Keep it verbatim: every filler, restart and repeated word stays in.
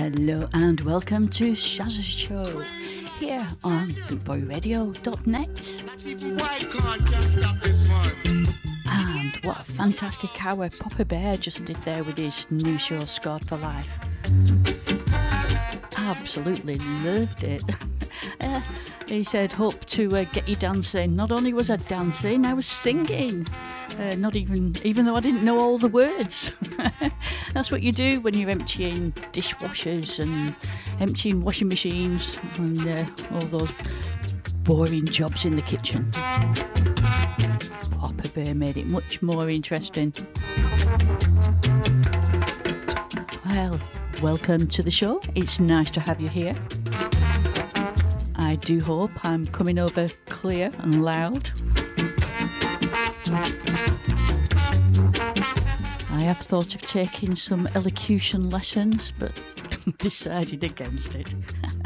Hello and welcome to Shazza's Show here on boot boy radio dot net. And what a fantastic hour Papa Bear just did there with his new show Scarred for Life. Absolutely loved it. uh, he said, hope to uh, get you dancing. Not only was I dancing, I was singing. Uh, not even, even though I didn't know all the words. That's what you do when you're emptying dishwashers and emptying washing machines and uh, all those boring jobs in the kitchen. Papa Bear made it much more interesting. Well, welcome to the show. It's nice to have you here. I do hope I'm coming over clear and loud. I have thought of taking some elocution lessons, but decided against it.